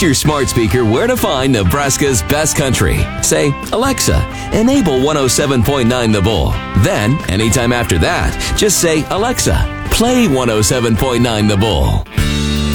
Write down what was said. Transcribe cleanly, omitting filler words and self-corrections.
Teach your smart speaker where to find Nebraska's best country. Say, Alexa, enable 107.9 The Bull. Then, anytime after that, just say, Alexa, play 107.9 The Bull.